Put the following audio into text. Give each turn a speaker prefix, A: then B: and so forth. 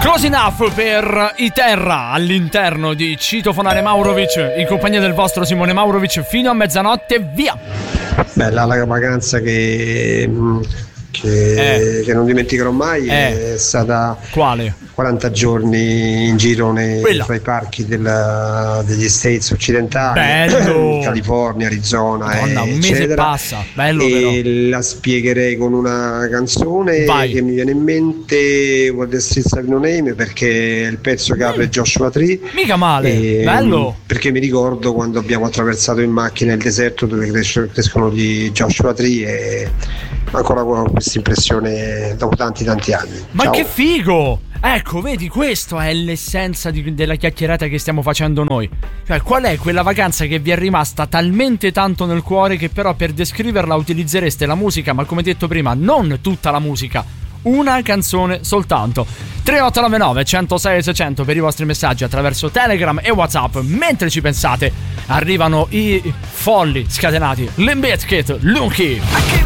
A: Close Enough per I Terra all'interno di Citofonare Maurovic in compagnia del vostro Simone Maurovic fino a mezzanotte, via.
B: Bella la vacanza che non dimenticherò mai è stata
A: quale?
B: 40 giorni in giro fra i parchi degli States occidentali.
A: Bello.
B: California, Arizona,
A: Madonna, un mese
B: eccetera.
A: Passa. Bello,
B: e
A: però.
B: La spiegherei con una canzone.
A: Vai.
B: Che mi viene in mente, What the Streets Have No Name, perché è il pezzo che apre Joshua Tree.
A: Mica male, bello.
B: Perché mi ricordo quando abbiamo attraversato in macchina il deserto dove crescono gli Joshua Tree, e ancora con questa impressione dopo tanti anni.
A: Ma
B: ciao.
A: che figo! Ecco, vedi, questo è l'essenza della chiacchierata che stiamo facendo noi. Cioè, qual è quella vacanza che vi è rimasta talmente tanto nel cuore che però per descriverla utilizzereste la musica, ma come detto prima, non tutta la musica, una canzone soltanto. 3899 106 600 per i vostri messaggi attraverso Telegram e WhatsApp. Mentre ci pensate, arrivano i folli scatenati Limp Bizkit, Lucky.